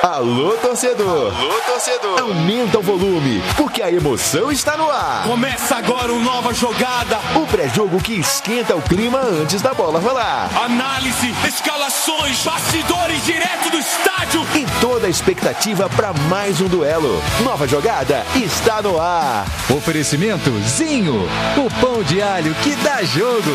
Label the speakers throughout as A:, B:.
A: Alô, torcedor!
B: Alô, torcedor!
A: Aumenta o volume, porque a emoção está no ar.
B: Começa agora uma nova jogada.
A: O pré-jogo que esquenta o clima antes da bola rolar.
B: Análise, escalações, bastidores direto do estádio.
A: E toda a expectativa para mais um duelo. Nova jogada está no ar.
C: Oferecimento Zinho, o pão de alho que dá jogo.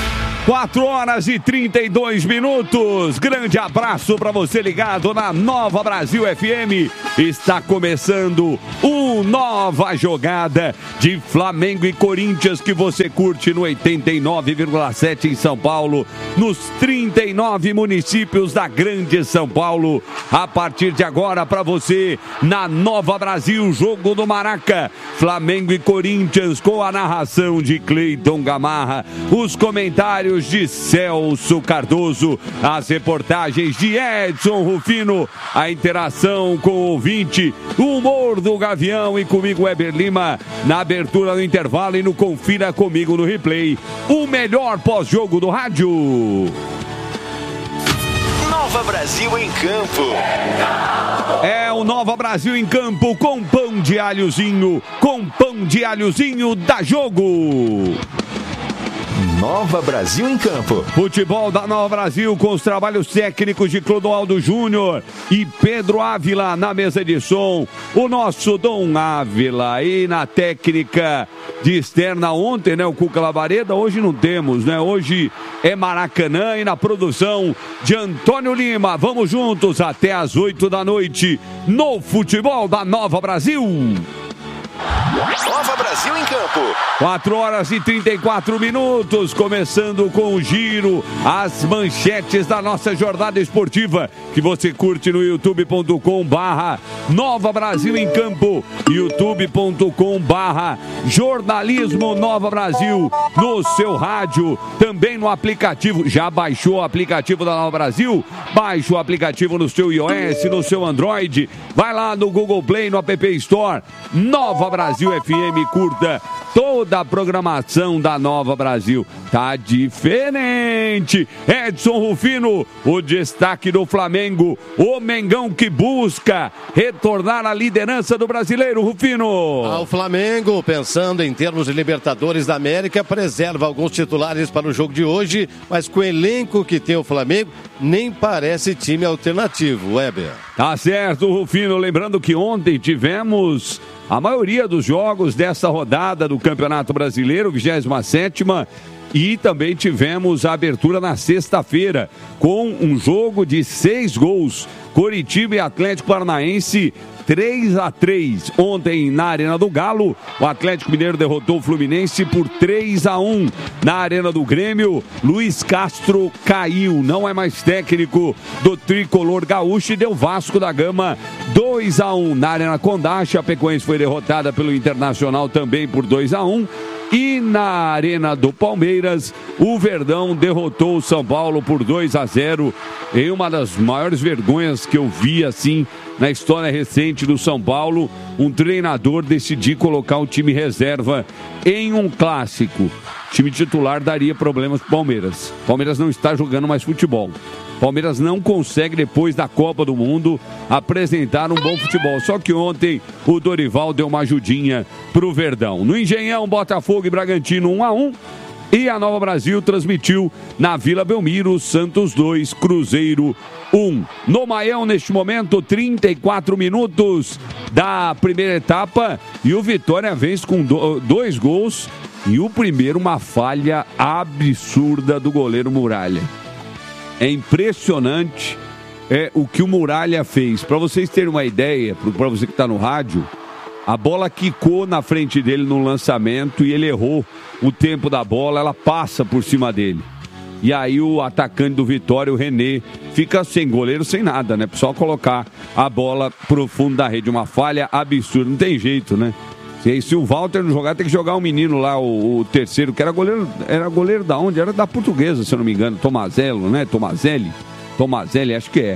D: 4h32. Grande abraço para você ligado na Nova Brasil FM. Está começando uma nova jogada de Flamengo e Corinthians que você curte no 89,7 em São Paulo, nos 39 municípios da Grande São Paulo. A partir de agora para você na Nova Brasil, jogo do Maraca, Flamengo e Corinthians com a narração de Cleiton Gamarra, os comentários de Celso Cardoso, as reportagens de Edson Rufino, a interação com o ouvinte, o humor do Gavião e comigo, Weber Lima, na abertura do intervalo e no Confira Comigo no Replay, o melhor pós-jogo do rádio.
A: Nova Brasil em campo.
D: É o Nova Brasil em campo com pão de alhozinho, dá jogo.
A: Nova Brasil em campo.
D: Futebol da Nova Brasil com os trabalhos técnicos de Clodoaldo Júnior e Pedro Ávila na mesa de som. O nosso Dom Ávila e na técnica de externa ontem, né? O Cuca Labareda, hoje não temos, né? Hoje é Maracanã e na produção de Antônio Lima. Vamos juntos até às 8 da noite no Futebol da Nova Brasil.
A: Nova Brasil em campo.
D: 4h34, começando com o giro, as manchetes da nossa jornada esportiva, que você curte no youtube.com/Nova Brasil em Campo, youtube.com/Jornalismo Nova Brasil, no seu rádio, também no aplicativo. Já baixou o aplicativo da Nova Brasil? Baixe o aplicativo no seu iOS, no seu Android, vai lá no Google Play, no App Store, Nova Brasil FM, curta toda a programação da Nova Brasil. Tá diferente. Edson Rufino, o destaque do Flamengo, o Mengão que busca retornar à liderança do Brasileiro, Rufino.
E: O Flamengo, pensando em termos de Libertadores da América, preserva alguns titulares para o jogo de hoje, mas com o elenco que tem o Flamengo, nem parece time alternativo, Weber.
D: Tá certo, Rufino. Lembrando que ontem tivemos a maioria dos jogos dessa rodada do Campeonato Brasileiro, 27ª, e também tivemos a abertura na sexta-feira, com um jogo de 6 gols. Coritiba e Atlético Paranaense 3-3. Ontem na Arena do Galo, o Atlético Mineiro derrotou o Fluminense por 3-1. Na Arena do Grêmio, Luiz Castro caiu, não é mais técnico do tricolor gaúcho e deu Vasco da Gama 2-1. Na Arena Condá, a Chapecoense foi derrotada pelo Internacional também por 2-1. E na Arena do Palmeiras, o Verdão derrotou o São Paulo por 2-0 em uma das maiores vergonhas que eu vi assim na história recente do São Paulo. Um treinador decidir colocar o time reserva em um clássico. O time titular daria problemas para o Palmeiras. O Palmeiras não está jogando mais futebol. Palmeiras não consegue, depois da Copa do Mundo, apresentar um bom futebol. Só que ontem o Dorival deu uma ajudinha pro Verdão. No Engenhão, Botafogo e Bragantino 1-1. E a Nova Brasil transmitiu na Vila Belmiro, Santos 2, Cruzeiro 1. No Maião, neste momento, 34 minutos da primeira etapa. E o Vitória vence com 2 gols. E o primeiro, uma falha absurda do goleiro Muralha. É impressionante o que o Muralha fez. Para vocês terem uma ideia, para você que está no rádio, a bola quicou na frente dele no lançamento e ele errou o tempo da bola, ela passa por cima dele. E aí o atacante do Vitória, o René, fica sem goleiro, sem nada, né? Só colocar a bola pro fundo da rede. Uma falha absurda, não tem jeito, né? Se o Walter não jogar, tem que jogar um menino lá, o terceiro, que era goleiro da onde? Era da Portuguesa, se eu não me engano, Tomazello, né? Tomazelli, acho que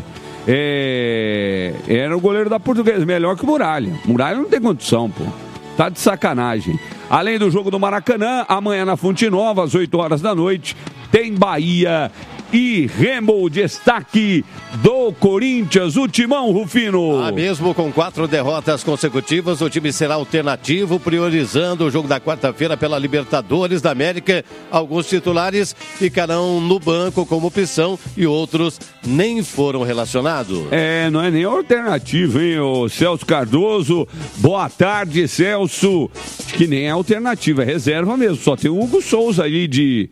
D: era o goleiro da Portuguesa, melhor que o Muralha. Muralha não tem condição, pô. Tá de sacanagem. Além do jogo do Maracanã, amanhã na Fonte Nova, às 8 horas da noite, tem Bahia e Remo. Destaque do Corinthians, o Timão, Rufino.
E: Mesmo com 4 derrotas consecutivas, o time será alternativo, priorizando o jogo da quarta-feira pela Libertadores da América. Alguns titulares ficarão no banco como opção e outros nem foram relacionados.
D: Não é nem alternativo, hein, o Celso Cardoso. Boa tarde, Celso. Acho que nem é alternativa, é reserva mesmo. Só tem o Hugo Souza aí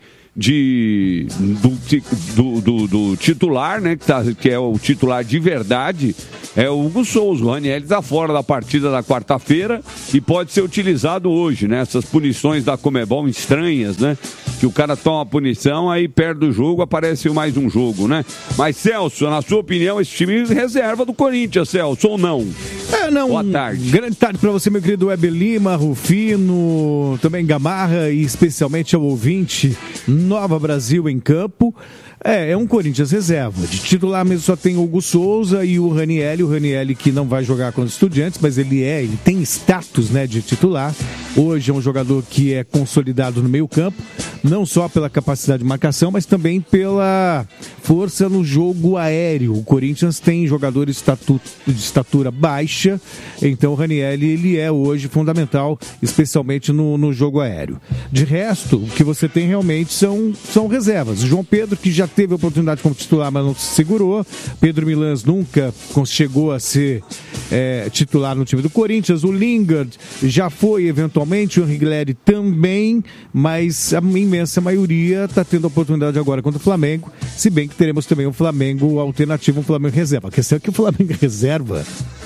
D: do titular, né? Que é o titular de verdade, é o Hugo Souza. O Ranieri está fora da partida da quarta-feira e pode ser utilizado hoje, né? Essas punições da Conmebol estranhas, né? Que o cara toma a punição, aí perde o jogo, aparece mais um jogo, né? Mas, Celso, na sua opinião, esse time reserva do Corinthians, Celso, ou não?
F: Não.
D: Boa tarde.
F: Grande tarde para você, meu querido Weber Lima, Rufino, também Gamarra e especialmente ao ouvinte Nova Brasil em campo. É um Corinthians reserva. De titular mesmo só tem o Hugo Souza e o Ranieri que não vai jogar contra os Estudiantes, mas ele tem status, né, de titular. Hoje é um jogador que é consolidado no meio-campo, não só pela capacidade de marcação, mas também pela força no jogo aéreo. O Corinthians tem jogadores de estatura baixa, então o Ranieri ele é hoje fundamental, especialmente no jogo aéreo. De resto, o que você tem realmente são reservas. O João Pedro, que já teve a oportunidade como titular, mas não se segurou. Pedro Milans nunca chegou a ser titular no time do Corinthians. O Lingard já foi eventualmente, o Rigleri também, mas a imensa maioria está tendo a oportunidade agora contra o Flamengo, se bem que teremos também um Flamengo alternativo, um Flamengo reserva. A questão é que o Flamengo reserva...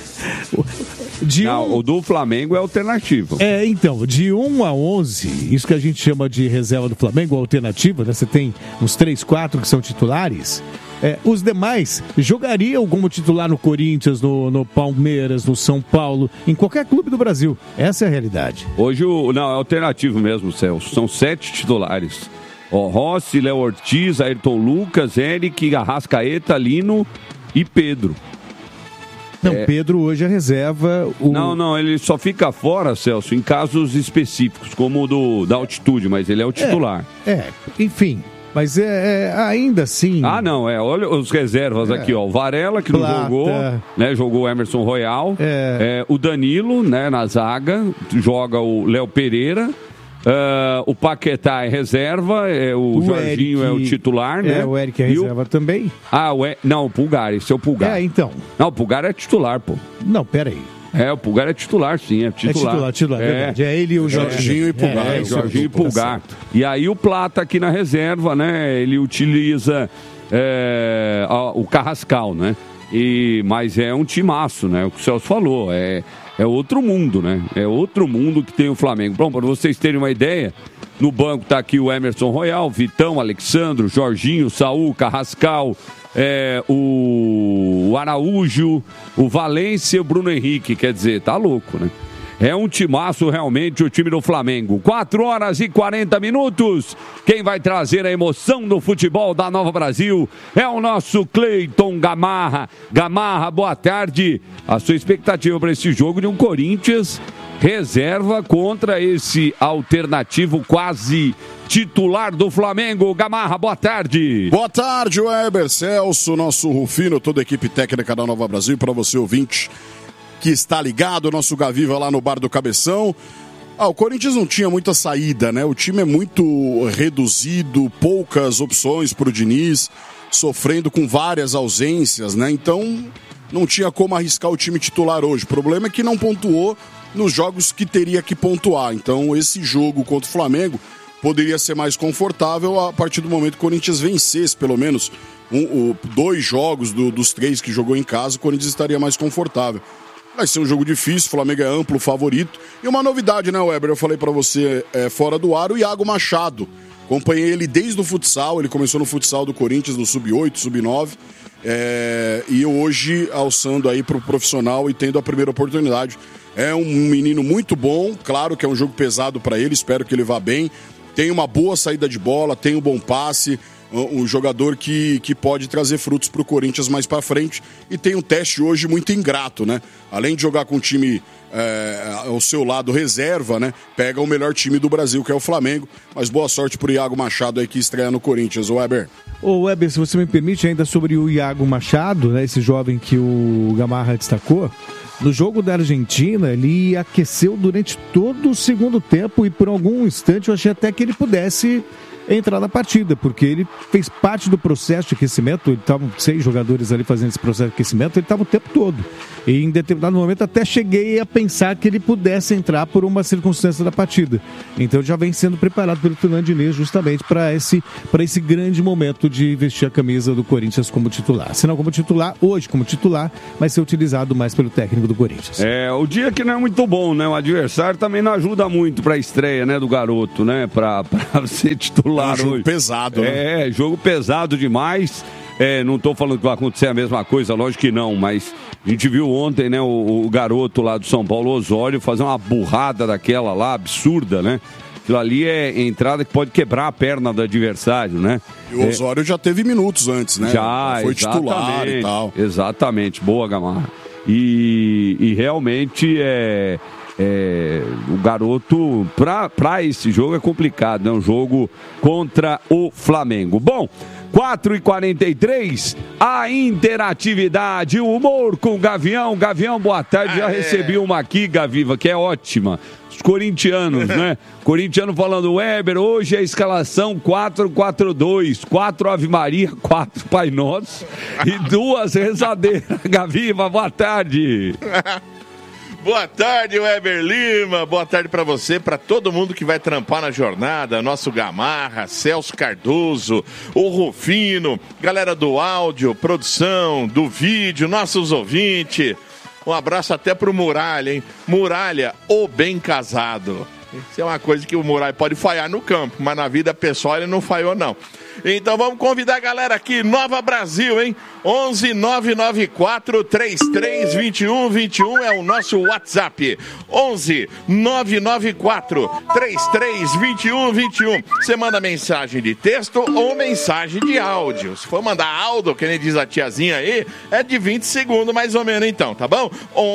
D: O do Flamengo é alternativo.
F: Então, de 1 a 11, isso que a gente chama de reserva do Flamengo, alternativa, né? Você tem uns 3, 4 que são titulares. Os demais jogariam como titular no Corinthians, no Palmeiras, no São Paulo, em qualquer clube do Brasil. Essa é a realidade.
D: Hoje, é alternativo mesmo, Celso. São 7 titulares. Rossi, Léo Ortiz, Ayrton Lucas, Eric, Arrascaeta, Lino e Pedro.
F: Pedro hoje é reserva.
D: Não, ele só fica fora, Celso, em casos específicos, como o da altitude, mas ele é o titular.
F: Enfim, mas ainda assim...
D: olha os reservas aqui, ó, o Varela, que não jogou, né, jogou o Emerson Royal, o Danilo, né, na zaga, joga o Léo Pereira, o Paquetá é reserva, o Jorginho Eric, é o titular, né?
F: O Eric é reserva também.
D: Não, o Pulgar, esse é o Pulgar.
F: Então.
D: Não, o Pulgar é titular, pô.
F: Não, peraí.
D: O Pulgar é titular, sim, é titular.
F: É titular, verdade. É ele e o Jorginho
E: e Pulgar.
D: Jorginho e Pulgar. E aí o Plata aqui na reserva, né? Ele utiliza o Carrascal, né? Mas é um timaço, né? O que o Celso falou, é outro mundo, né? É outro mundo que tem o Flamengo. Bom, para vocês terem uma ideia, no banco tá aqui o Emerson Royal, Vitão, Alexandro, Jorginho, Saul, Carrascal, o Araújo, o Valência e o Bruno Henrique. Quer dizer, tá louco, né? É um timaço realmente o time do Flamengo. 4h40. Quem vai trazer a emoção do futebol da Nova Brasil é o nosso Cleiton Gamarra. Gamarra, boa tarde. A sua expectativa para esse jogo de um Corinthians reserva contra esse alternativo quase titular do Flamengo. Gamarra, boa tarde.
G: Boa tarde, Weber, Celso, nosso Rufino, toda a equipe técnica da Nova Brasil, para você ouvinte que está ligado, nosso Gaviva lá no Bar do Cabeção. O Corinthians não tinha muita saída, né? O time é muito reduzido, poucas opções para o Diniz, sofrendo com várias ausências, né? Então não tinha como arriscar o time titular hoje. O problema é que não pontuou nos jogos que teria que pontuar. Então esse jogo contra o Flamengo poderia ser mais confortável a partir do momento que o Corinthians vencesse pelo menos 2 jogos dos 3 que jogou em casa, o Corinthians estaria mais confortável. Vai ser um jogo difícil, o Flamengo é amplo favorito. E uma novidade, né, Weber? Eu falei pra você fora do ar, o Iago Machado. Acompanhei ele desde o futsal, ele começou no futsal do Corinthians, no Sub-8, Sub-9. E hoje alçando aí pro profissional e tendo a primeira oportunidade. É um menino muito bom, claro que é um jogo pesado pra ele, espero que ele vá bem. Tem uma boa saída de bola, tem um bom passe, um jogador que pode trazer frutos para o Corinthians mais para frente, e tem um teste hoje muito ingrato, né? Além de jogar com o time ao seu lado reserva, né? Pega o melhor time do Brasil, que é o Flamengo, mas boa sorte pro Iago Machado aí que estreia no Corinthians, Weber.
F: Ô Weber, se você me permite, ainda sobre o Iago Machado, né, esse jovem que o Gamarra destacou, no jogo da Argentina, ele aqueceu durante todo o segundo tempo e por algum instante eu achei até que ele pudesse entrar na partida, porque ele fez parte do processo de aquecimento. Estavam 6 jogadores ali fazendo esse processo de aquecimento, ele estava o tempo todo. E em determinado momento até cheguei a pensar que ele pudesse entrar por uma circunstância da partida. Então já vem sendo preparado pelo Fernando Diniz justamente para esse grande momento de vestir a camisa do Corinthians como titular. Se não como titular, hoje como titular, vai ser utilizado mais pelo técnico do Corinthians.
D: O dia que não é muito bom, né? O adversário também não ajuda muito para a estreia, né, do garoto, né? Para ser titular.
G: É um jogo pesado, né?
D: Jogo pesado demais. Não estou falando que vai acontecer a mesma coisa, lógico que não, mas a gente viu ontem, né, o garoto lá do São Paulo, Osório, fazer uma burrada daquela lá, absurda, né? Aquilo ali é entrada que pode quebrar a perna do adversário, né?
G: E o Osório já teve minutos antes, né?
D: Já foi
G: titular e tal.
D: Exatamente, boa, Gamarra. E realmente o garoto, pra esse jogo é complicado, né? Um jogo contra o Flamengo. Bom, 4h43, a interatividade, o humor com o Gavião. Gavião, boa tarde, já recebi uma aqui, Gaviva, que é ótima. Os corintianos, né? Corintiano falando, Weber, hoje a escalação 4-4-2, 4 Ave Maria, 4 Pai Nosso e 2 rezadeiras. Gaviva, boa tarde.
H: Boa tarde, Weber Lima. Boa tarde para você, para todo mundo que vai trampar na jornada. Nosso Gamarra, Celso Cardoso, o Rufino, galera do áudio, produção, do vídeo, nossos ouvintes. Um abraço até pro Muralha, hein? Muralha, o bem casado. Isso é uma coisa que o Muralha pode falhar no campo, mas na vida pessoal ele não falhou, não. Então vamos convidar a galera aqui, Nova Brasil, hein? 11-994-33-21-21 é o nosso WhatsApp. 11-994-33-21-21. Você manda mensagem de texto ou mensagem de áudio. Se for mandar áudio, que nem diz a tiazinha aí, é de 20 segundos mais ou menos então, tá bom?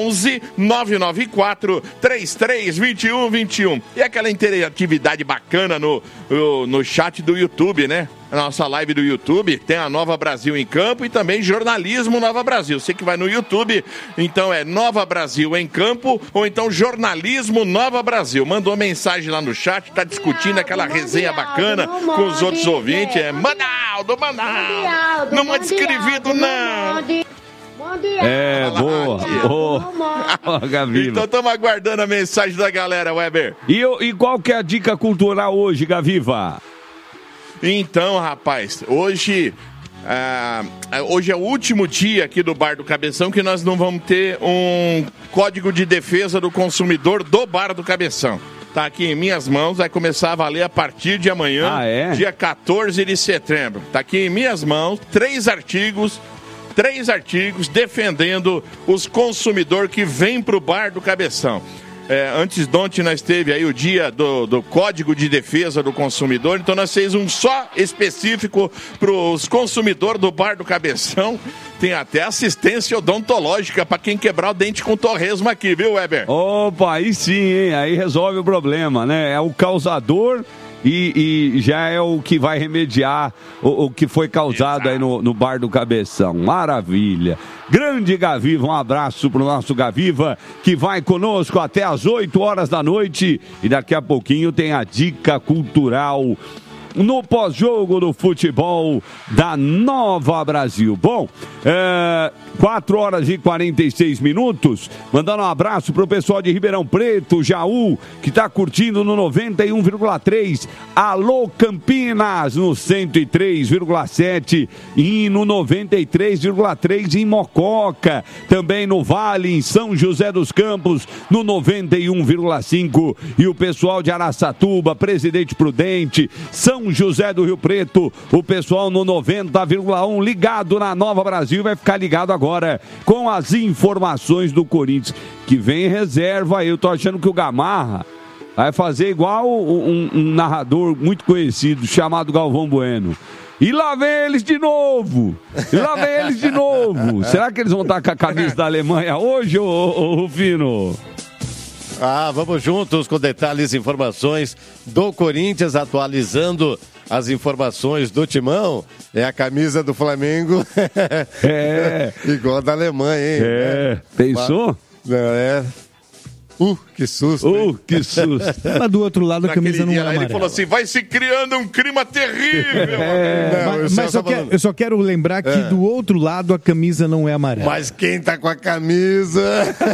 H: 11-994-33-21-21. E aquela interatividade bacana no chat do YouTube, né? A nossa live do YouTube, tem a Nova Brasil em Campo e também Jornalismo Nova Brasil. Você que vai no YouTube, então é Nova Brasil em Campo ou então Jornalismo Nova Brasil. Mandou mensagem lá no chat, tá discutindo aquela resenha bacana com os outros ouvintes. Manaldo, não manda escrevido, não.
D: Boa, Gaviva.
H: Então estamos aguardando a mensagem da galera, Weber.
D: E qual que é a dica cultural hoje, Gaviva?
H: Então, rapaz, hoje é o último dia aqui do Bar do Cabeção que nós não vamos ter um Código de Defesa do Consumidor do Bar do Cabeção. Tá aqui em minhas mãos, vai começar a valer a partir de amanhã, dia 14 de setembro. Tá aqui em minhas mãos, 3 artigos defendendo os consumidores que vêm pro Bar do Cabeção. Antes de ontem nós teve aí o dia do Código de Defesa do Consumidor, então nós fizemos um só específico para os consumidores do Bar do Cabeção. Tem até assistência odontológica para quem quebrar o dente com torresmo aqui, viu, Weber?
D: Opa, aí sim, hein? Aí resolve o problema, né? É o causador e já é o que vai remediar o que foi causado aí no Bar do Cabeção. Maravilha. Grande Gaviva, um abraço pro nosso Gaviva, que vai conosco até às 8 horas da noite. E daqui a pouquinho tem a dica cultural no pós-jogo do futebol da Nova Brasil. Bom, 4 horas e 46 minutos. Mandando um abraço pro pessoal de Ribeirão Preto, Jaú, que tá curtindo no 91,3. Alô Campinas, no 103,7 e no 93,3 em Mococa. Também no Vale, em São José dos Campos, no 91,5. E o pessoal de Araçatuba, Presidente Prudente, São José do Rio Preto, o pessoal no 90,1 ligado na Nova Brasil, vai ficar ligado agora com as informações do Corinthians, que vem em reserva. Eu tô achando que o Gamarra vai fazer igual um narrador muito conhecido chamado Galvão Bueno. E lá vem eles de novo! Será que eles vão estar com a camisa da Alemanha hoje, ô Rufino?
E: Vamos juntos com detalhes e informações do Corinthians, atualizando as informações do Timão. É a camisa do Flamengo. Igual a da Alemanha, hein?
D: Pensou?
E: Que susto.
F: Que susto. Mas do outro lado a camisa não é amarela.
H: Ele falou assim, vai se criando um clima terrível.
F: Mas eu só quero lembrar que do outro lado a camisa não é amarela.
E: Mas quem tá com a camisa...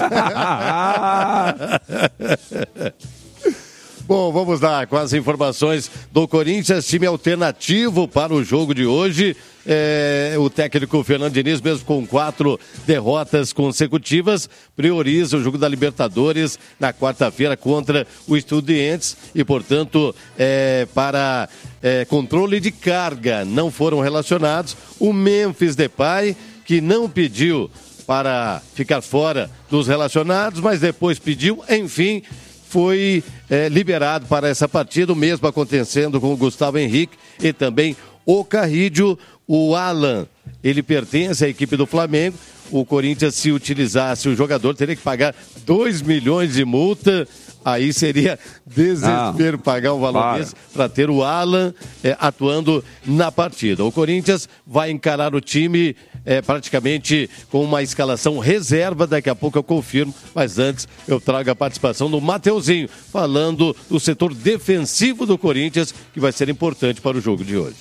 E: Bom, vamos lá com as informações do Corinthians, time alternativo para o jogo de hoje. O técnico Fernando Diniz, mesmo com 4 derrotas consecutivas, prioriza o jogo da Libertadores na quarta-feira contra o Estudiantes e, portanto, para controle de carga não foram relacionados. O Memphis Depay, que não pediu para ficar fora dos relacionados, mas depois pediu, enfim... foi liberado para essa partida, o mesmo acontecendo com o Gustavo Henrique e também o Carrídio. O Alan, ele pertence à equipe do Flamengo. O Corinthians, se utilizasse o jogador, teria que pagar 2 milhões de multa. Aí seria desespero pagar um valor desse para ter o Alan atuando na partida. O Corinthians vai encarar o time praticamente com uma escalação reserva. Daqui a pouco eu confirmo, mas antes eu trago a participação do Mateuzinho, falando do setor defensivo do Corinthians, que vai ser importante para o jogo de hoje.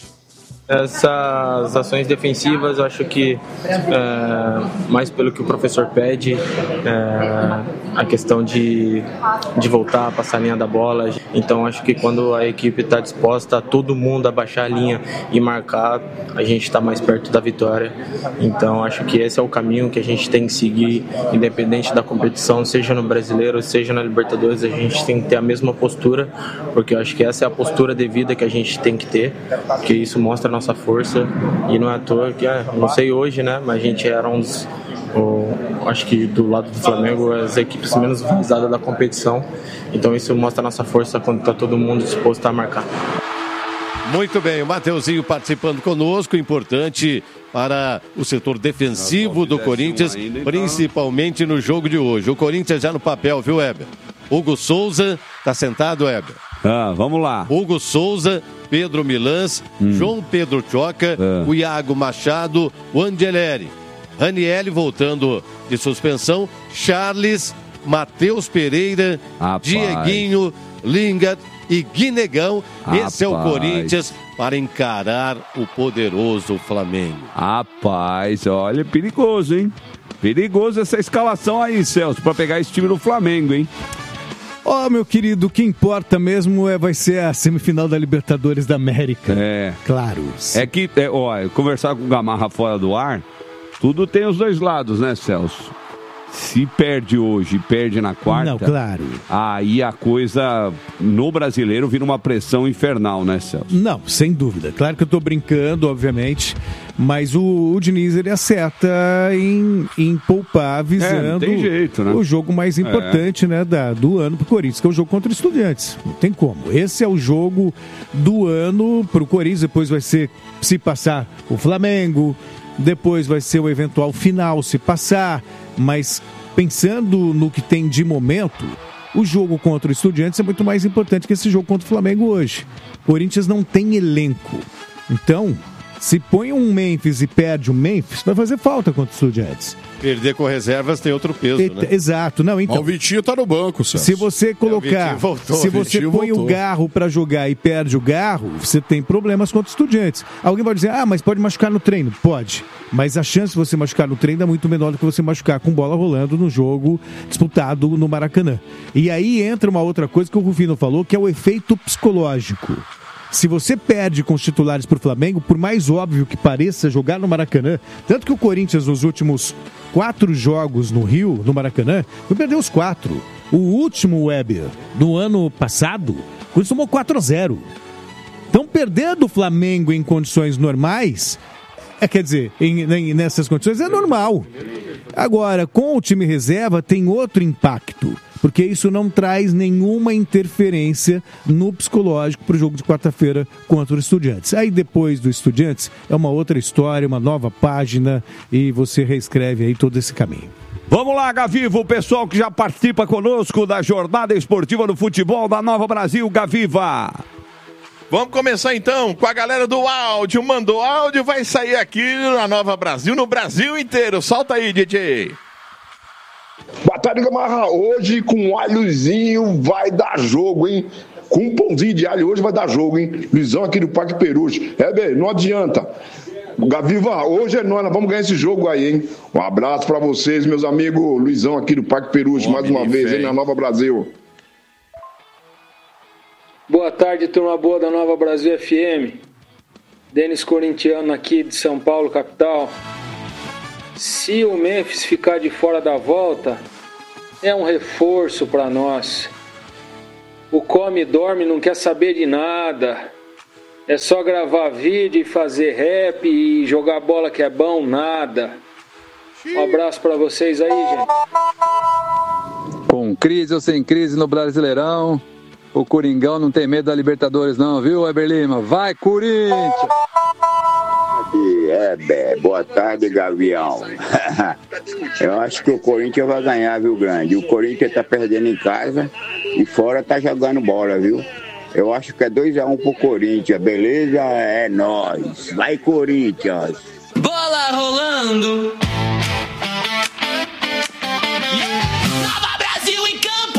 I: Essas ações defensivas, eu acho que mais pelo que o professor pede, a questão de voltar a passar a linha da bola. Então, acho que quando a equipe está disposta, todo mundo a baixar a linha e marcar, a gente está mais perto da vitória. Então, acho que esse é o caminho que a gente tem que seguir, independente da competição, seja no Brasileiro, seja na Libertadores, a gente tem que ter a mesma postura, porque eu acho que essa é a postura devida que a gente tem que ter, porque isso mostra a nossa força, e não é à toa que, não sei hoje, né, mas a gente era um dos, acho que do lado do Flamengo, as equipes menos visadas da competição, então isso mostra a nossa força quando está todo mundo disposto a marcar.
E: Muito bem, o Mateuzinho participando conosco, importante para o setor defensivo do Corinthians, principalmente no jogo de hoje. O Corinthians já no papel, viu, Heber? Hugo Souza, tá sentado, Heber?
D: Vamos lá.
E: Hugo Souza, Pedro Milans, João Pedro Choca, o Iago Machado, o Angeleri, Ranieri voltando de suspensão, Charles, Matheus Pereira, Dieguinho, Lingard e Guinegão. Esse é o Corinthians para encarar o poderoso Flamengo.
D: Rapaz, olha, perigoso, hein? Perigoso essa escalação aí, Celso, para pegar esse time do Flamengo, hein?
F: Meu querido, o que importa mesmo vai ser a semifinal da Libertadores da América. Claro.
D: É que, conversar com o Gamarra fora do ar, tudo tem os dois lados, né, Celso? Se perde hoje e perde na quarta...
F: Não, claro.
D: Aí a coisa, no brasileiro, vira uma pressão infernal, né, Celso?
F: Não, sem dúvida. Claro que eu tô brincando, obviamente, mas o Diniz, ele acerta em poupar, visando
D: não tem jeito, né?
F: O jogo mais importante né, do ano pro Corinthians, que é o jogo contra Estudiantes. Não tem como. Esse é o jogo do ano pro Corinthians, depois vai ser, se passar, o Flamengo, depois vai ser o eventual final, se passar... Mas pensando no que tem de momento, o jogo contra o Estudiantes é muito mais importante que esse jogo contra o Flamengo hoje. O Corinthians não tem elenco. Então, se põe um Memphis e perde o Memphis, vai fazer falta contra o Estudiantes.
E: Perder com reservas tem outro peso, né?
F: Exato. Não, então,
G: o Vitinho tá no banco, Celso.
F: Se você colocar, se você põe o Garro para jogar e perde o Garro, você tem problemas contra os Estudiantes. Alguém pode dizer, mas pode machucar no treino. Pode, mas a chance de você machucar no treino é muito menor do que você machucar com bola rolando no jogo disputado no Maracanã. E aí entra uma outra coisa que o Rufino falou, que é o efeito psicológico. Se você perde com os titulares para o Flamengo, por mais óbvio que pareça jogar no Maracanã, tanto que o Corinthians nos últimos 4 jogos no Rio, no Maracanã, perdeu os 4. O último, Weber, do ano passado, o Corinthians tomou 4-0. Então perder do Flamengo em condições normais, quer dizer, nessas condições é normal. Agora, com o time reserva tem outro impacto, porque isso não traz nenhuma interferência no psicológico para o jogo de quarta-feira contra o Estudiantes. Aí depois do Estudiantes é uma outra história, uma nova página e você reescreve aí todo esse caminho.
D: Vamos lá, Gaviva, o pessoal que já participa conosco da jornada esportiva do futebol da Nova Brasil, Gaviva.
H: Vamos começar então com a galera do áudio. Mandou áudio, vai sair aqui na Nova Brasil, no Brasil inteiro. Solta aí, DJ.
J: Boa tarde, Gamarra. Hoje com alhozinho vai dar jogo, hein? Com um pãozinho de alho hoje vai dar jogo, hein? Luizão aqui do Parque Perus. Bem, não adianta. Gaviva, hoje é nós vamos ganhar esse jogo aí, hein? Um abraço pra vocês, meus amigos. Luizão aqui do Parque Perus, mais uma vez, hein, na Nova Brasil.
K: Boa tarde, turma boa da Nova Brasil FM. Denis Corintiano aqui de São Paulo, capital. Se o Memphis ficar de fora da volta, é um reforço para nós. O come e dorme não quer saber de nada. É só gravar vídeo e fazer rap e jogar bola que é bom, nada. Um abraço para vocês aí, gente.
C: Com crise ou sem crise no Brasileirão, o Coringão não tem medo da Libertadores não, viu, Weber Lima? Vai, Corinthians!
L: Boa tarde, Gavião. Eu acho que o Corinthians vai ganhar, viu, grande? O Corinthians tá perdendo em casa e fora tá jogando bola, viu? Eu acho que é 2-1 pro Corinthians, beleza? É nóis. Vai, Corinthians!
B: Bola rolando! Nova Brasil em campo!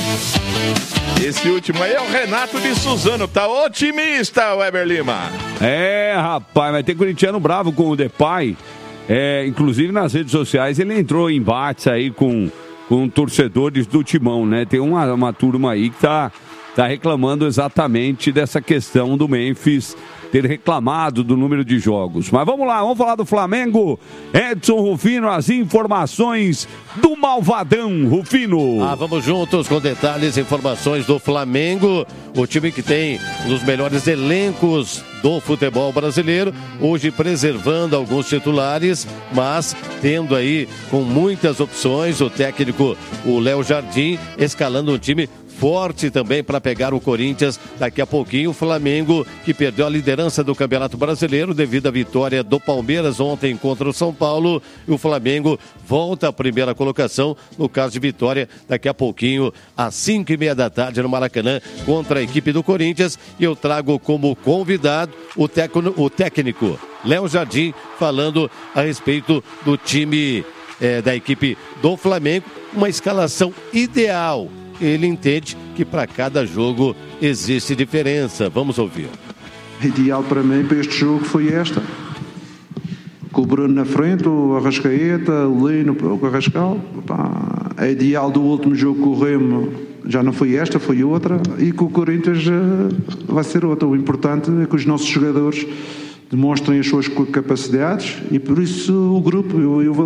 H: Esse último aí é o Renato de Suzano, tá otimista, Weber Lima.
D: Rapaz, mas tem corintiano bravo com o Depay. Inclusive nas redes sociais ele entrou em embates aí com torcedores do Timão, né? Tem uma turma aí que tá reclamando exatamente dessa questão do Memphis ter reclamado do número de jogos. Mas vamos lá, vamos falar do Flamengo. Edson Rufino, as informações do Malvadão, Rufino.
E: Vamos juntos com detalhes e informações do Flamengo, o time que tem um dos melhores elencos do futebol brasileiro, hoje preservando alguns titulares, mas tendo aí com muitas opções, o técnico, o Léo Jardim, escalando um time forte também para pegar o Corinthians daqui a pouquinho. O Flamengo, que perdeu a liderança do Campeonato Brasileiro devido à vitória do Palmeiras ontem contra o São Paulo. E o Flamengo volta à primeira colocação, no caso de vitória, daqui a pouquinho, às 5:30 da tarde, no Maracanã, contra a equipe do Corinthians. E eu trago como convidado o técnico Léo Jardim, falando a respeito do time da equipe do Flamengo. Uma escalação ideal. Ele entende que para cada jogo existe diferença. Vamos ouvir.
M: Ideal para mim, para este jogo, foi esta. Com o Bruno na frente, o Arrascaeta, o Lino, o Carrascal. A ideal do último jogo com o Remo já não foi esta, foi outra. E com o Corinthians vai ser outra. O importante é que os nossos jogadores demonstrem as suas capacidades e por isso o grupo,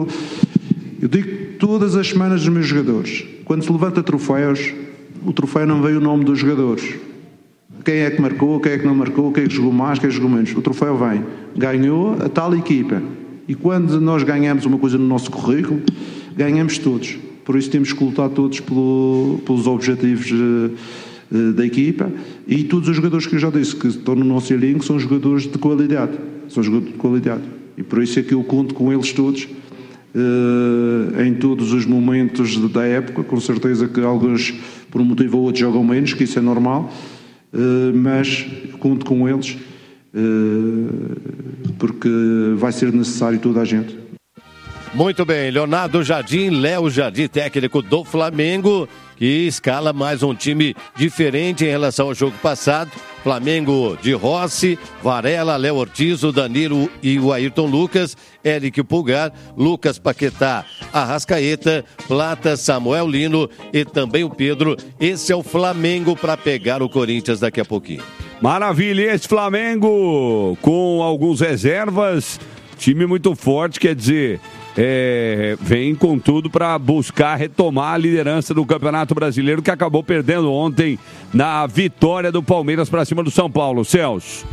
M: eu digo todas as semanas dos meus jogadores, quando se levanta troféus, o troféu não vem o nome dos jogadores. Quem é que marcou, quem é que não marcou, quem é que jogou mais, quem é que jogou menos. O troféu vem. Ganhou a tal equipa. E quando nós ganhamos uma coisa no nosso currículo, ganhamos todos. Por isso temos que lutar todos pelos objetivos da equipa. E todos os jogadores que eu já disse que estão no nosso elenco são jogadores de qualidade. São jogadores de qualidade. E por isso é que eu conto com eles todos. Em todos os momentos da época, com certeza que alguns por um motivo ou outro jogam menos, que isso é normal, mas conto com eles porque vai ser necessário toda a gente.
E: Muito bem, Leonardo Jardim, Léo Jardim, técnico do Flamengo, que escala mais um time diferente em relação ao jogo passado. Flamengo de Rossi, Varela, Léo Ortiz, o Danilo e o Ayrton Lucas, Eric Pulgar, Lucas Paquetá, Arrascaeta, Plata, Samuel Lino e também o Pedro. Esse é o Flamengo para pegar o Corinthians daqui a pouquinho.
D: Maravilha, esse Flamengo com alguns reservas, time muito forte, quer dizer... vem com tudo para buscar retomar a liderança do Campeonato Brasileiro, que acabou perdendo ontem na vitória do Palmeiras para cima do São Paulo. Celso.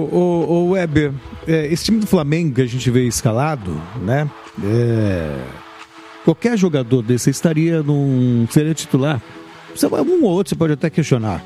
F: O Weber, esse time do Flamengo que a gente vê escalado, né? qualquer jogador desse seria titular. Um ou outro você pode até questionar.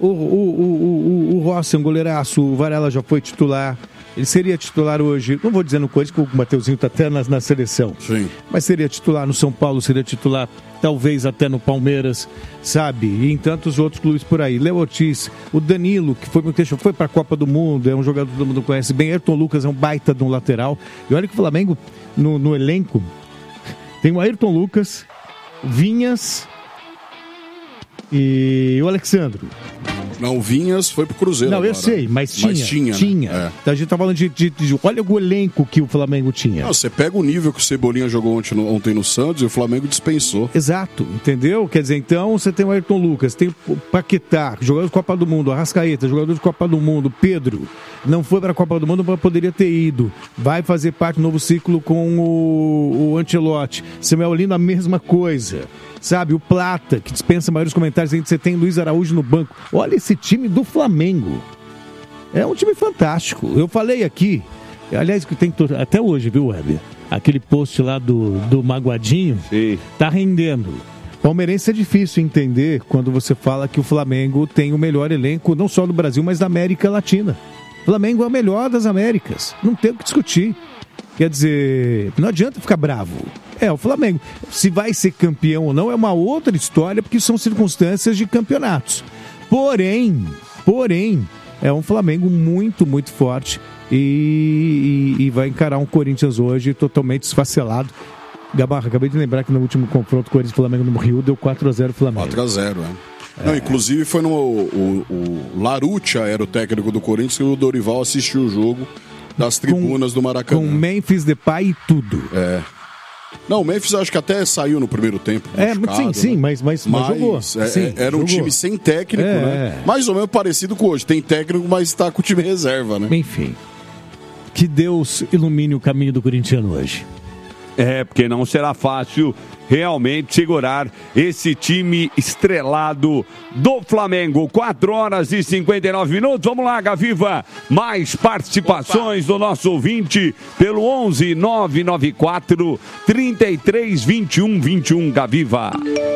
F: O Rossi é um goleiraço, o Varela já foi titular. Ele seria titular hoje, não vou dizer no Corinthians, porque o Mateuzinho está até na seleção. Sim. Mas seria titular no São Paulo, seria titular talvez até no Palmeiras, sabe? E em tantos outros clubes por aí. Léo Ortiz, o Danilo, que foi para a Copa do Mundo, é um jogador que todo mundo conhece bem. Ayrton Lucas é um baita de um lateral. E olha que o Flamengo, no elenco, tem o Ayrton Lucas, Vinhas e o Alexandro.
G: Não, o Vinhas foi pro Cruzeiro.
F: Não,
G: agora.
F: Eu sei, mas tinha.
G: Né?
F: Então a gente tá falando de olha o elenco que o Flamengo tinha.
G: Não, você pega o nível que o Cebolinha jogou ontem no Santos e o Flamengo dispensou.
F: Exato, entendeu? Quer dizer, então você tem o Ayrton Lucas, tem o Paquetá, jogador de Copa do Mundo, Arrascaeta, jogador de Copa do Mundo, Pedro, não foi para a Copa do Mundo, mas poderia ter ido. Vai fazer parte do novo ciclo com o Ancelotti. Samuel Lino, a mesma coisa. Sabe, o Plata, que dispensa maiores comentários, ainda você tem Luiz Araújo no banco. Olha esse time do Flamengo. É um time fantástico. Eu falei aqui, aliás, que tem até hoje, viu, Weber? Aquele post lá do Magoadinho, sim, tá rendendo. Palmeirense é difícil entender quando você fala que o Flamengo tem o melhor elenco, não só do Brasil, mas da América Latina. O Flamengo é o melhor das Américas. Não tem o que discutir. Quer dizer, não adianta ficar bravo. É, o Flamengo, se vai ser campeão ou não, é uma outra história, porque são circunstâncias de campeonatos. Porém, é um Flamengo muito, muito forte e vai encarar um Corinthians hoje totalmente esfacelado. Gabarra, acabei de lembrar que no último confronto Corinthians e Flamengo no Rio deu 4-0 Flamengo.
G: 4-0, Não, inclusive foi o Laruccia era o técnico do Corinthians e o Dorival assistiu o jogo das tribunas do Maracanã.
F: Com Memphis Depay e tudo.
G: É. Não, o Memphis acho que até saiu no primeiro tempo.
F: Sim, mas jogou.
G: Era um time sem técnico, né? Mais ou menos parecido com hoje. Tem técnico, mas está com o time reserva, né?
F: Enfim. Que Deus ilumine o caminho do corintiano hoje.
D: É, porque não será fácil realmente segurar esse time estrelado do Flamengo. 4h59. Vamos lá, Gaviva. Mais participações do nosso ouvinte pelo 11 994 33 21 21. Gaviva.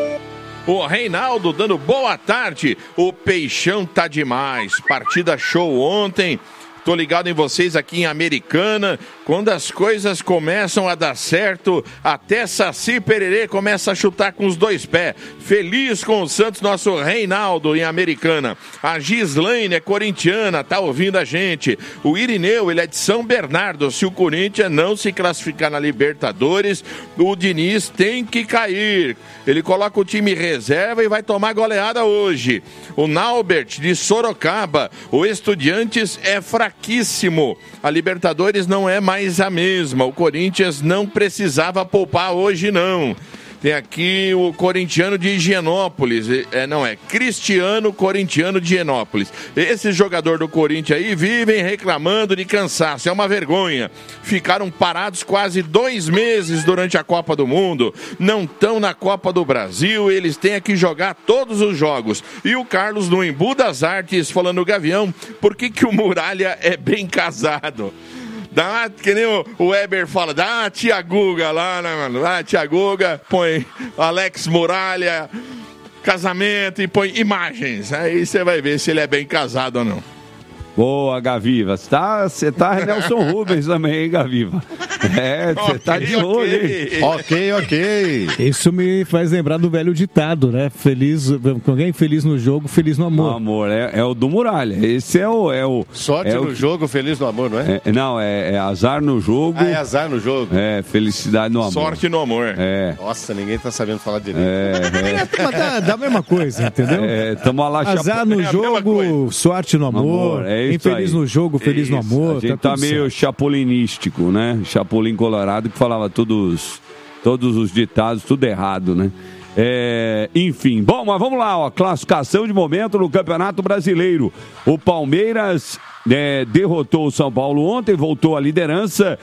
H: O Reinaldo dando boa tarde. O Peixão tá demais. Partida show ontem. Tô ligado em vocês aqui em Americana. Quando as coisas começam a dar certo, até Saci Pererê começa a chutar com os dois pés. Feliz com o Santos, nosso Reinaldo em Americana. A Gislaine é corintiana, tá ouvindo a gente. O Irineu, ele é de São Bernardo. Se o Corinthians não se classificar na Libertadores, o Diniz tem que cair. Ele coloca o time reserva e vai tomar goleada hoje. O Naubert, de Sorocaba. O Estudiantes é fraquíssimo. A Libertadores não é mais a mesma. O Corinthians não precisava poupar hoje, não. Tem aqui o corintiano de Higienópolis. Cristiano Corintiano de Higienópolis. Esse jogador do Corinthians aí vivem reclamando de cansaço. É uma vergonha. Ficaram parados quase 2 meses durante a Copa do Mundo. Não estão na Copa do Brasil. Eles têm que jogar todos os jogos. E o Carlos no Embu das Artes falando, Gavião, por que o Muralha é bem casado? Que nem o Weber fala, dá a tia Guga lá, né, mano? Dá a tia Guga, põe Alex Muralha, casamento e põe imagens. Aí você vai ver se ele é bem casado ou não.
D: Boa, Gaviva. Você tá Nelson Rubens também, hein, Gaviva? Você tá de olho, hein?
E: Ok.
F: Isso me faz lembrar do velho ditado, né? Alguém feliz no jogo, feliz no amor.
D: No amor, é o do Muralha. Esse é o
E: Sorte no jogo, feliz no amor, não é?
D: É azar no jogo.
E: É azar no jogo.
D: Felicidade no amor.
H: Sorte no amor.
E: Nossa, ninguém tá sabendo falar direito.
F: Dá a mesma coisa, entendeu?
D: Tamo lá,
F: azar no jogo, sorte no amor. Infeliz no jogo, feliz no amor.
D: A gente tá meio chapolinístico, né? Chapolin Colorado, que falava todos os ditados, tudo errado, né? Enfim, bom, mas vamos lá, ó, classificação de momento no Campeonato Brasileiro. O Palmeiras derrotou o São Paulo ontem, voltou à liderança,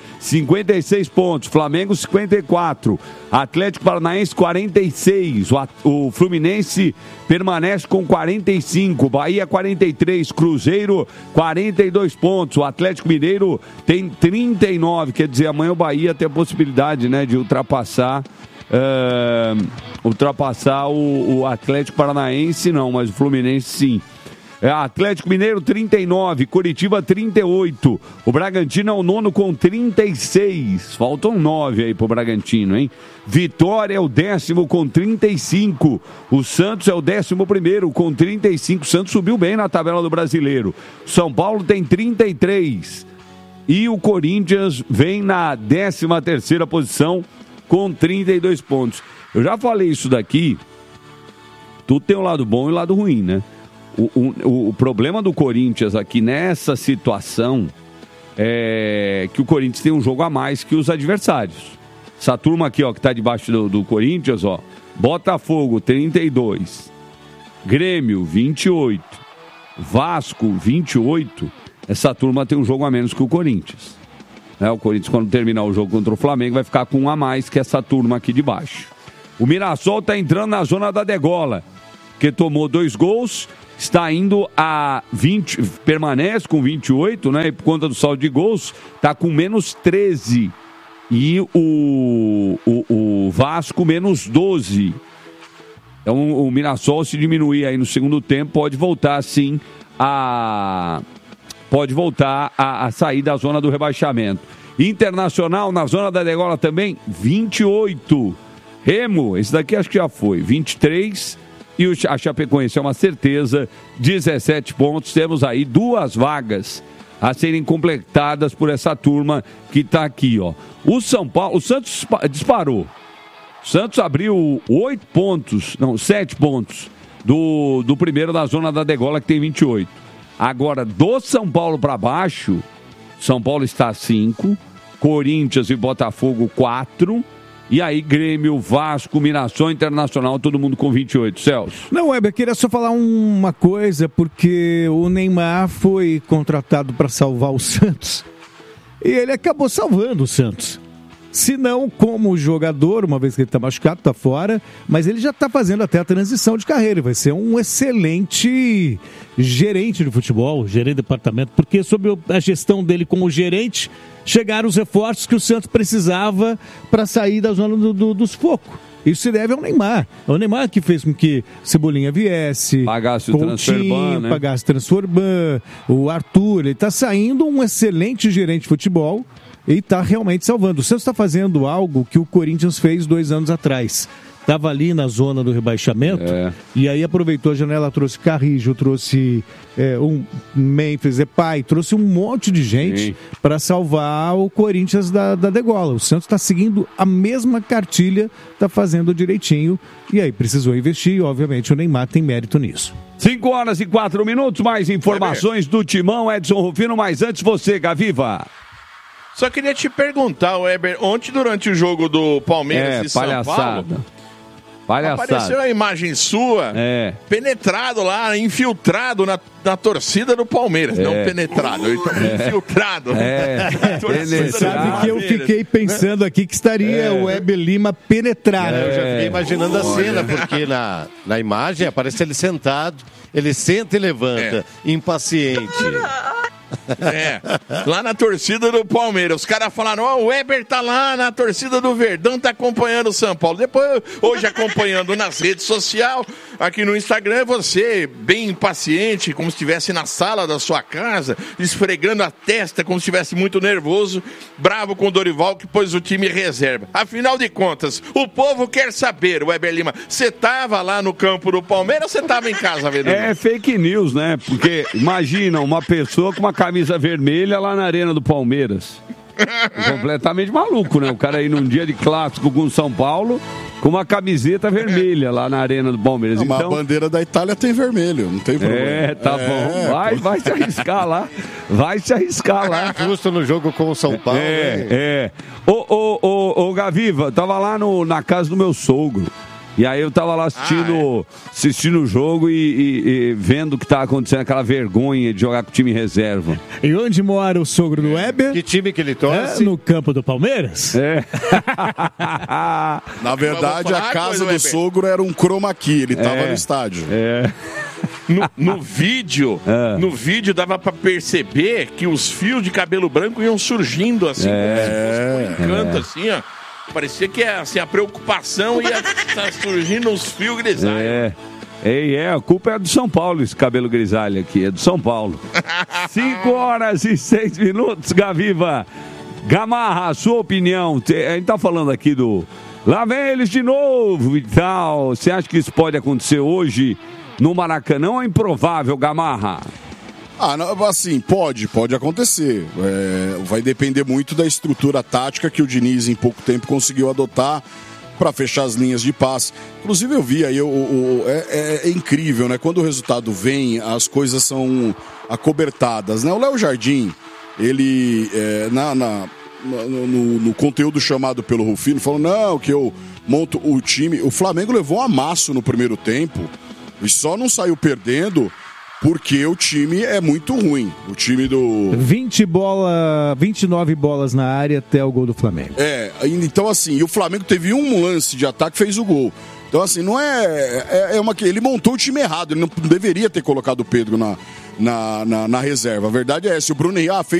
D: 56 pontos, Flamengo 54, Atlético Paranaense 46, o Fluminense permanece com 45, Bahia 43, Cruzeiro 42 pontos, o Atlético Mineiro tem 39, quer dizer, amanhã o Bahia tem a possibilidade, né, de ultrapassar ultrapassar o Atlético Paranaense, não, mas o Fluminense sim. Atlético Mineiro 39, Coritiba 38, o Bragantino é o nono com 36, faltam 9 aí pro Bragantino, hein? Vitória é o 10º com 35, o Santos é o 11º com 35, o Santos subiu bem na tabela do Brasileiro, São Paulo tem 33 e o Corinthians vem na 13ª posição com 32 pontos. Eu já falei isso daqui, tudo tem um lado bom e um lado ruim, né? O problema do Corinthians aqui nessa situação é que o Corinthians tem um jogo a mais que os adversários. Essa turma aqui, ó, que tá debaixo do Corinthians, ó, Botafogo 32, Grêmio 28, Vasco 28, essa turma tem um jogo a menos que o Corinthians. O Corinthians, quando terminar o jogo contra o Flamengo, vai ficar com um a mais que essa turma aqui de baixo. O Mirassol tá entrando na zona da degola, que tomou 2 gols, está indo a 20, permanece com 28, né? E por conta do saldo de gols, está com menos 13. E o Vasco menos 12. Então o Mirassol, se diminuir aí no segundo tempo, pode voltar sim a sair da zona do rebaixamento. Internacional na zona da degola também, 28. Remo, esse daqui acho que já foi, 23. E a Chapecoense é uma certeza, 17 pontos. Temos aí 2 vagas a serem completadas por essa turma que está aqui, ó. O Santos disparou. O Santos abriu 7 pontos do primeiro da zona da degola, que tem 28. Agora, do São Paulo para baixo, São Paulo está 5, Corinthians e Botafogo 4. E aí, Grêmio, Vasco, Mirassol, Internacional, todo mundo com 28. Celso.
F: Não, Weber, queria só falar uma coisa, porque o Neymar foi contratado para salvar o Santos e ele acabou salvando o Santos. Se não como jogador, uma vez que ele está machucado, está fora, mas ele já está fazendo até a transição de carreira. Vai ser um excelente gerente de futebol, gerente de departamento, porque sob a gestão dele como gerente, chegaram os reforços que o Santos precisava para sair da zona dos focos. Isso se deve ao Neymar. É o Neymar que fez com que Cebolinha viesse,
D: pagasse o Transferban, né?
F: Pagasse o Transferban, o Arthur. Ele está saindo um excelente gerente de futebol e está realmente salvando. O Santos está fazendo algo que o Corinthians fez 2 anos atrás. Estava ali na zona do rebaixamento e aí aproveitou a janela, trouxe Carrijo, trouxe um Memphis Depay, trouxe um monte de gente para salvar o Corinthians da degola. O Santos está seguindo a mesma cartilha, está fazendo direitinho e aí precisou investir e obviamente o Neymar tem mérito nisso.
D: 5h04, mais informações do Timão, Edson Rufino, mas antes você, Gaviva.
H: Só queria te perguntar, Weber, ontem durante o jogo do Palmeiras e São Paulo, apareceu a imagem sua, penetrado lá, infiltrado na torcida do Palmeiras. Não penetrado, ele tá infiltrado.
F: Você sabe que eu fiquei pensando aqui que estaria o Weber Lima penetrado.
E: Eu já fiquei imaginando a cena, porque na imagem aparece ele sentado, ele senta e levanta, impaciente.
H: Lá na torcida do Palmeiras. Os caras falaram, o Weber tá lá na torcida do Verdão, tá acompanhando o São Paulo. Depois, hoje acompanhando nas redes sociais, aqui no Instagram, você bem impaciente, como se estivesse na sala da sua casa, esfregando a testa, como se estivesse muito nervoso, bravo com o Dorival, que pôs o time reserva. Afinal de contas, o povo quer saber, Weber Lima, você tava lá no campo do Palmeiras ou você tava em casa, Weber Lima?
D: É fake news, né? Porque imagina uma pessoa com uma camisa vermelha lá na arena do Palmeiras. Completamente maluco, né? O cara aí num dia de clássico com o São Paulo com uma camiseta vermelha lá na arena do Palmeiras.
G: Não, então, a bandeira da Itália tem vermelho, não tem problema.
D: Bom. Vai se arriscar lá. Vai se arriscar lá.
E: Justo no jogo com o São Paulo.
D: Ô, Gaviva, tava lá na casa do meu sogro. E aí eu tava lá assistindo o jogo e vendo o que tava acontecendo, aquela vergonha de jogar com o time reserva.
F: E onde mora o sogro do Weber?
E: Que time que ele torce?
F: No campo do Palmeiras?
G: Na verdade, a casa do sogro era um chroma key, ele tava no estádio.
H: No vídeo dava pra perceber que os fios de cabelo branco iam surgindo assim, como se fosse um encanto, assim, ó. Parecia que assim, a preocupação ia estar surgindo uns fios grisalhos.
D: A culpa é do São Paulo, esse cabelo grisalho aqui, é do São Paulo. 5h06, Gaviva. Gamarra, sua opinião, a gente tá falando aqui lá vem eles de novo e tal, você acha que isso pode acontecer hoje no Maracanã ou é improvável, Gamarra?
G: Assim, pode acontecer. Vai depender muito da estrutura tática que o Diniz em pouco tempo conseguiu adotar para fechar as linhas de passe. Inclusive eu vi aí, é incrível, né? Quando o resultado vem, as coisas são acobertadas, né? O Léo Jardim, ele, no conteúdo chamado pelo Rufino, falou, não, que eu monto o time. O Flamengo levou um amasso no primeiro tempo e só não saiu perdendo porque o time é muito ruim. O time do...
F: 29 bolas na área até o gol do Flamengo.
G: Então assim, o Flamengo teve um lance de ataque e fez o gol. Então assim, não ele montou o time errado, ele não deveria ter colocado o Pedro na reserva. A verdade é essa, o Bruno Henrique fez